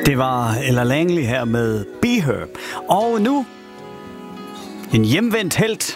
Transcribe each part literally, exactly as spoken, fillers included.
Det var Ella Langley her med Be Her. Og nu en hjemvendt helt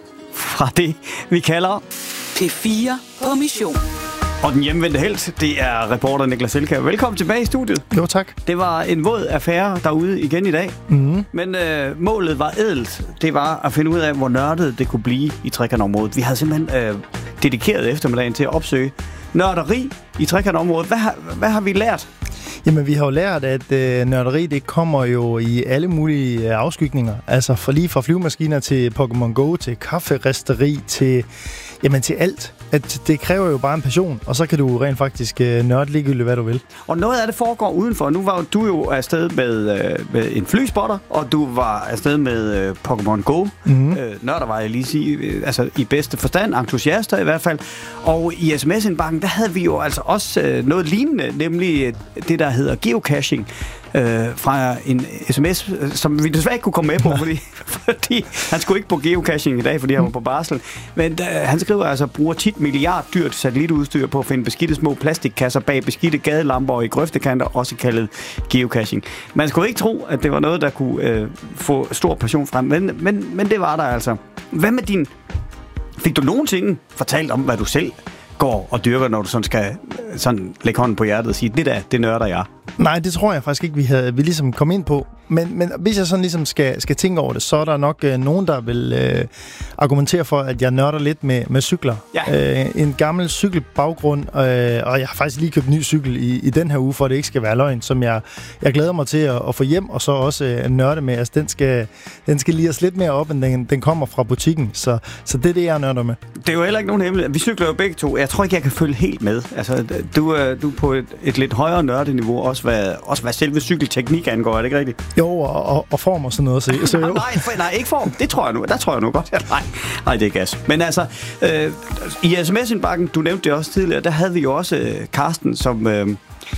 fra det, vi kalder P fire på mission. Og den hjemvendte helt, det er reporter Niklas Elkjær. Velkommen tilbage i studiet. Jo, tak. Det var en våd affære derude igen i dag. Mm-hmm. Men øh, målet var ædelt. Det var at finde ud af, hvor nørdet det kunne blive i trekantområdet. Vi havde simpelthen øh, dedikeret eftermiddagen til at opsøge nørderi i trekantområdet. Hvad har, hvad har vi lært? Jamen, vi har jo lært, at øh, nørderi, det kommer jo i alle mulige øh, afskygninger. Altså for lige fra flyvemaskiner til Pokémon Go, til kafferisteri, til, jamen, til alt. At det kræver jo bare en passion, og så kan du rent faktisk øh, nørde ligegyldigt, hvad du vil. Og noget af det foregår udenfor. Nu var du jo afsted med, øh, med en flyspotter, og du var afsted med øh, Pokémon Go. Mm-hmm. Øh, nørder var jeg lige sige, øh, altså i bedste forstand, entusiaster i hvert fald. Og i sms-indbakken, der havde vi jo altså også øh, noget lignende, nemlig det, der hedder geocaching. Øh, fra en sms, som vi desværre ikke kunne komme med på, fordi, fordi han skulle ikke på geocaching i dag, fordi han var på barsel. Men øh, han skriver altså, bruger ti milliard dyrt satellitudstyr på at finde beskidte små plastikkasser bag beskidte gadelamper og i grøftekanter, også kaldet geocaching. Man skulle ikke tro, at det var noget, der kunne øh, få stor passion frem, men, men, men det var der altså. Hvad med din... Fik du nogensinde fortalt om, hvad du selv går og dyrker, når du sådan skal sådan lægge hånden på hjertet og sige, det der, det nørder jeg? Nej, det tror jeg faktisk ikke, vi havde vi ligesom kom ind på. Men, men hvis jeg sådan ligesom skal, skal tænke over det, så er der nok øh, nogen, der vil øh, argumentere for, at jeg nørder lidt med, med cykler. Ja. Øh, en gammel cykelbaggrund, øh, og jeg har faktisk lige købt en ny cykel i, i den her uge, for at det ikke skal være løgn, som jeg, jeg glæder mig til at, at få hjem, og så også øh, nørde med. Altså, den skal, den skal lige lidt mere op, end den, den kommer fra butikken. Så, så det er det, jeg nørder med. Det er jo heller ikke nogen hemmelighed. Vi cykler jo begge to. Jeg tror ikke, jeg kan følge helt med. Altså, du, du er på et, et lidt højere nørdeniveau, også hvad, også hvad selve cykelteknik angår. Er det ikke rigtigt? Jo, og, og, og form og sådan noget. Så, så jo. nej, for, nej, ikke form. Det tror jeg nu. Der tror jeg nu godt. Ja, nej, nej, det er gas. Men altså, øh, i sms-indbakken, du nævnte det også tidligere, der havde vi jo også øh, Karsten, som... Øh,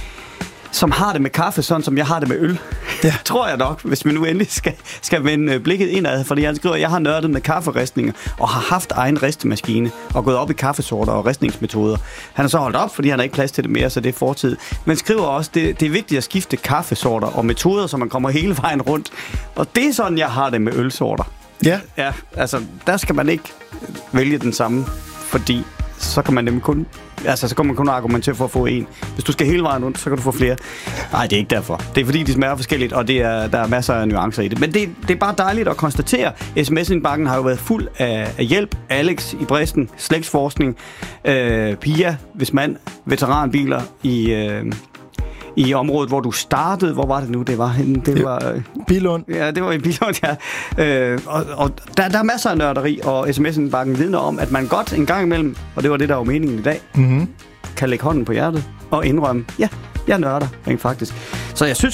som har det med kaffe, sådan som jeg har det med øl. Ja. Tror jeg nok, hvis vi nu endelig skal, skal vende blikket indad. Fordi han skriver, at jeg har nørdet med kafferistninger og har haft egen ristemaskine og gået op i kaffesorter og ristningsmetoder. Han har så holdt op, fordi han har ikke plads til det mere, så det er fortid. Men skriver også, at det, det er vigtigt at skifte kaffesorter og metoder, så man kommer hele vejen rundt. Og det er sådan, jeg har det med ølsorter. Ja. Ja, altså, der skal man ikke vælge den samme, fordi så kan man nemlig kun... Altså, så kan man kun argumentere for at få en. Hvis du skal hele vejen rundt, så kan du få flere. Nej, det er ikke derfor. Det er fordi, de smager forskelligt, og det er, der er masser af nuancer i det. Men det, det er bare dejligt at konstatere. sms-indbakken har jo været fuld af, af hjælp. Alex i Bristen, slægtsforskning, øh, Pia, hvis mand, veteranbiler i... Øh, I området, hvor du startede. Hvor var det nu, det var henne? Det var... Øh, Billund. Ja, det var i Billund, ja. Øh, og og der, der er masser af nørderi, og sms-indbakken vidner om, at man godt en gang imellem, og det var det, der var meningen i dag, mm-hmm. kan lægge hånden på hjertet og indrømme, ja, jeg nørder rent faktisk. Så jeg synes